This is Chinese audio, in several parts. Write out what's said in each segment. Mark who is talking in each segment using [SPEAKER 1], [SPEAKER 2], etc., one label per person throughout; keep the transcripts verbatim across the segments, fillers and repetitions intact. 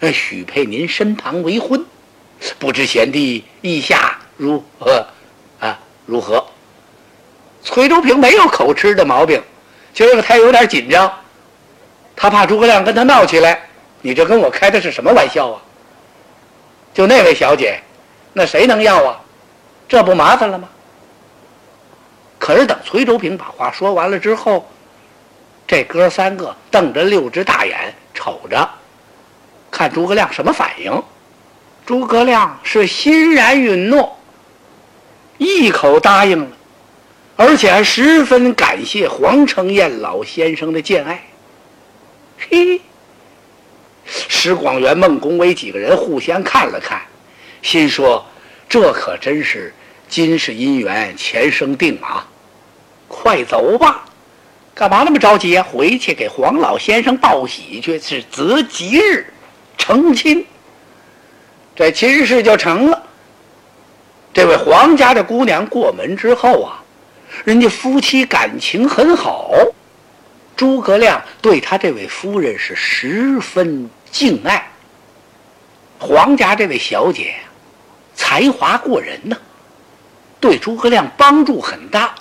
[SPEAKER 1] 许配您身旁为婚，不知贤弟意下如何啊？如何？崔州平没有口吃的毛病，今儿个他有点紧张，他怕诸葛亮跟他闹起来。你这跟我开的是什么玩笑啊？就那位小姐，那谁能要啊？这不麻烦了吗？可是等崔州平把话说完了之后，这哥三个瞪着六只大眼瞅着，看诸葛亮什么反应。诸葛亮是欣然允诺，一口答应了，而且还十分感谢黄承彦老先生的见爱。嘿，石广元、孟公伟几个人互相看了看，心说这可真是今世姻缘前生定啊！快走吧，干嘛那么着急啊？回去给黄老先生报喜去，是择吉日成亲。这亲事就成了。这位黄家的姑娘过门之后啊，人家夫妻感情很好，诸葛亮对他这位夫人是十分敬爱。黄家这位小姐才华过人呢，对诸葛亮帮助很大。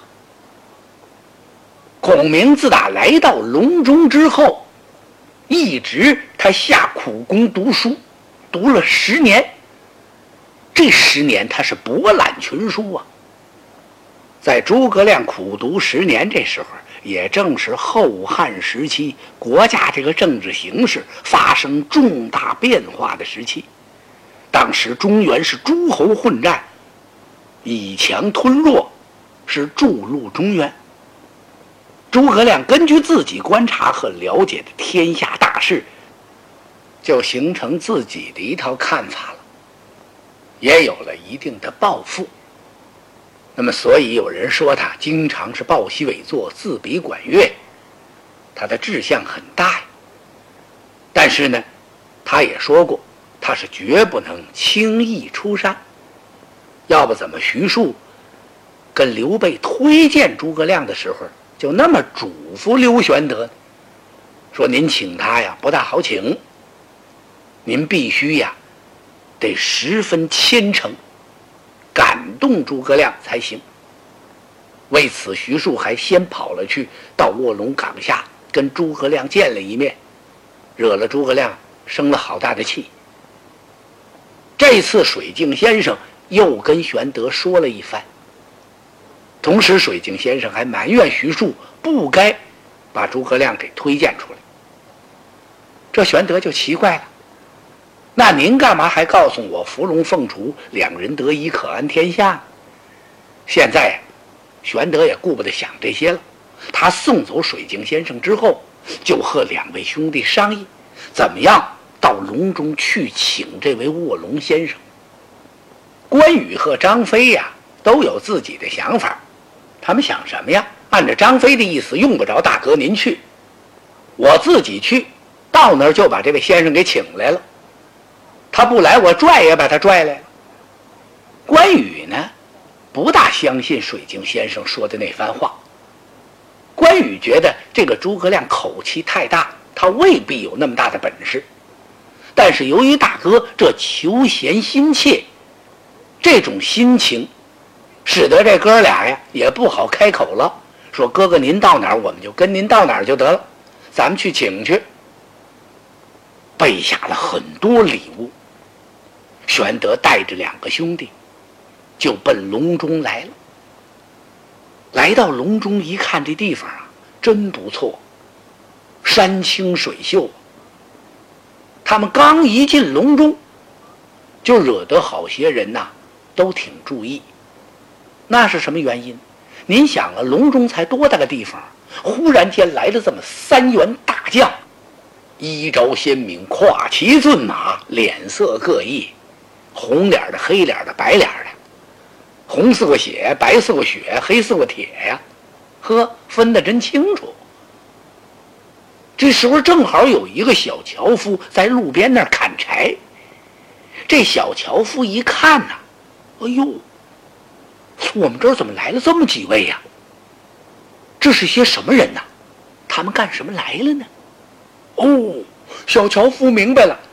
[SPEAKER 1] 孔明自打来到隆中之后，一直他下苦功读书，读了十年。这十年他是博览群书啊。在诸葛亮苦读十年这时候，也正是后汉时期，国家这个政治形势发生重大变化的时期。当时中原是诸侯混战，以强吞弱，是注入中原。诸葛亮根据自己观察和了解的天下大势，就形成自己的一套看法了，也有了一定的抱负。那么所以有人说他经常是抱膝委坐，自比管乐，他的志向很大呀。但是呢，他也说过他是绝不能轻易出山，要不怎么徐庶跟刘备推荐诸葛亮的时候就那么嘱咐刘玄德呢，说您请他呀不大好请，您必须呀得十分虔诚，感动诸葛亮才行。为此徐庶还先跑了去到卧龙岗下跟诸葛亮见了一面，惹了诸葛亮生了好大的气。这次水镜先生又跟玄德说了一番，同时水镜先生还埋怨徐庶不该把诸葛亮给推荐出来。这玄德就奇怪了，那您干嘛还告诉我伏龙凤雏两人得一可安天下呢？现在玄德也顾不得想这些了，他送走水镜先生之后，就和两位兄弟商议怎么样到隆中去请这位卧龙先生。关羽和张飞呀都有自己的想法，他们想什么呀？按照张飞的意思，用不着大哥您去，我自己去，到那儿就把这位先生给请来了，他不来我拽也把他拽来了。关羽呢不大相信水镜先生说的那番话，关羽觉得这个诸葛亮口气太大，他未必有那么大的本事。但是由于大哥这求贤心切，这种心情使得这哥俩呀也不好开口了，说哥哥您到哪儿我们就跟您到哪儿就得了，咱们去请去。备下了很多礼物，玄德带着两个兄弟就奔隆中来了。来到隆中一看，这地方啊真不错，山清水秀。他们刚一进隆中，就惹得好些人呐都挺注意。那是什么原因？您想啊，隆中才多大个地方，忽然间来了这么三员大将，衣着鲜明，跨骑骏马，脸色各异，红脸的、黑脸的、白脸的，红似过血，白似过雪，黑似过铁呀，呵，分得真清楚。这时候正好有一个小樵夫在路边那儿砍柴，这小樵夫一看呐、啊，哎呦，我们这儿怎么来了这么几位呀、啊？这是些什么人呐、啊？他们干什么来了呢？哦，小樵夫明白了，